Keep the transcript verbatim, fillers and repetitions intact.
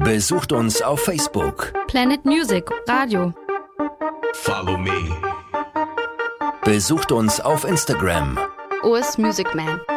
Besucht uns auf Facebook. Planet Music Radio. Follow me. Besucht uns auf Instagram. Urs Music Man.